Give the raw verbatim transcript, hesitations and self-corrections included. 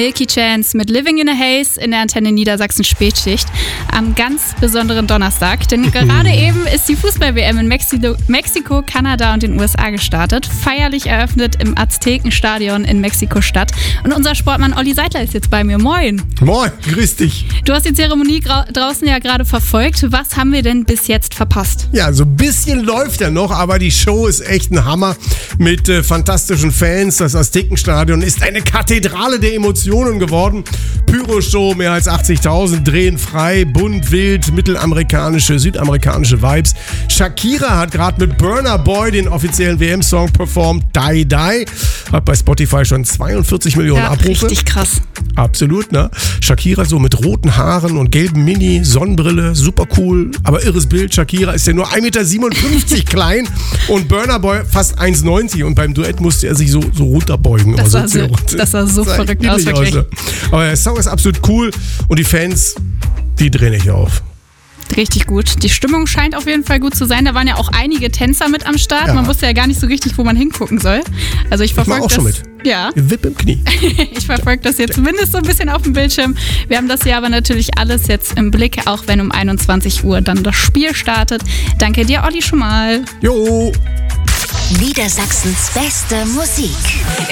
Milky Chance mit Living in a Haze in der Antenne Niedersachsen Spätschicht am ganz besonderen Donnerstag. Denn gerade eben ist die Fußball-W M in Mexiko, Mexiko, Kanada und den U S A gestartet. Feierlich eröffnet im Aztekenstadion in Mexiko-Stadt. Und unser Sportmann Olli Seidler ist jetzt bei mir. Moin. Moin, grüß dich. Du hast die Zeremonie grau- draußen ja gerade verfolgt. Was haben wir denn bis jetzt verpasst? Ja, so ein bisschen läuft er noch, aber die Show ist echt ein Hammer mit äh, fantastischen Fans. Das Aztekenstadion ist eine Kathedrale der Emotionen geworden. Pyro-Show, mehr als achtzigtausend, drehen frei, bunt, wild, mittelamerikanische, südamerikanische Vibes. Shakira hat gerade mit Burna Boy den offiziellen W M-Song performt, Die Die. Hat bei Spotify schon zweiundvierzig Millionen Ja, Abrufe. richtig krass. Absolut, ne? Shakira so mit roten Haaren und gelben Mini, Sonnenbrille, super cool, aber irres Bild. Shakira ist ja nur ein Meter siebenundfünfzig klein und Burna Boy fast eins Komma neunzig und beim Duett musste er sich so, so runterbeugen. Das so sah so, das sah so das sah verrückt aus, niedlich wirklich. aus. Aber der Song ist absolut cool und die Fans, die drehen nicht auf. Richtig gut. Die Stimmung scheint auf jeden Fall gut zu sein. Da waren ja auch einige Tänzer mit am Start. Ja. Man wusste ja gar nicht so richtig, wo man hingucken soll. Also ich verfolge auch das. schon mit. Ja, Wipp im Knie. ich verfolge das jetzt zumindest so ein bisschen auf dem Bildschirm. Wir haben das ja aber natürlich alles jetzt im Blick, auch wenn um einundzwanzig Uhr dann das Spiel startet. Danke dir, Olli, schon mal. Jo. Niedersachsens beste Musik.